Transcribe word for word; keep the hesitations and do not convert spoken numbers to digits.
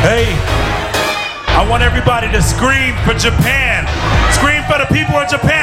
Hey, I want everybody to scream for Japan. Scream for the people of Japan.